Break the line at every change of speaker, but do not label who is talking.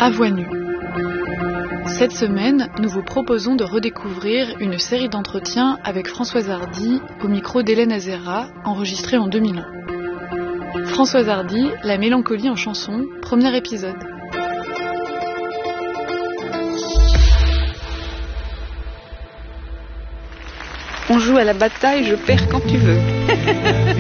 À voix nue. Cette semaine, nous vous proposons de redécouvrir une série d'entretiens avec Françoise Hardy au micro d'Hélène Azera, enregistrée en 2001. Françoise Hardy, La mélancolie en chanson, premier épisode.
On joue à la bataille, je perds quand tu veux.